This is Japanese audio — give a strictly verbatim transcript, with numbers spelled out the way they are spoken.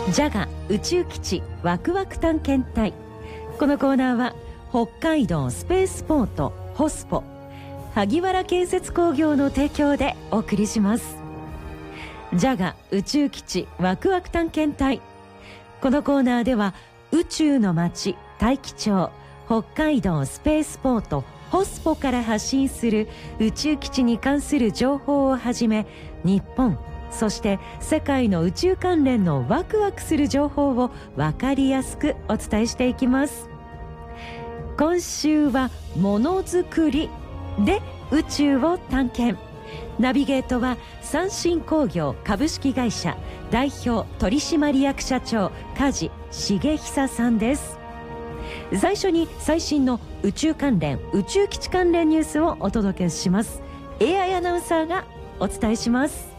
ジャガ宇宙基地ワクワク探検隊。このコーナーは北海道スペースポートホスポ萩原建設工業の提供でお送りします。ジャガ宇宙基地ワクワク探検隊。このコーナーでは宇宙の街大樹町北海道スペースポートホスポから発信する宇宙基地に関する情報をはじめ、日本そして世界の宇宙関連のワクワクする情報を分かりやすくお伝えしていきます。今週はものづくりで宇宙を探検。ナビゲートは三新工業株式会社代表取締役社長梶重久さんです。最初に最新の宇宙関連宇宙基地関連ニュースをお届けします。 エーアイ アイアナウンサーがお伝えします。